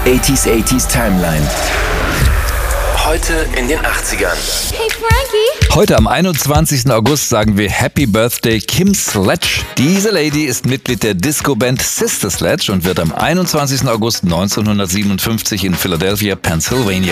80s Timeline. Heute in den 80ern. Hey Frankie! Heute am 21. August sagen wir Happy Birthday Kim Sledge. Diese Lady ist Mitglied der Disco-Band Sister Sledge und wird am 21. August 1957 in Philadelphia, Pennsylvania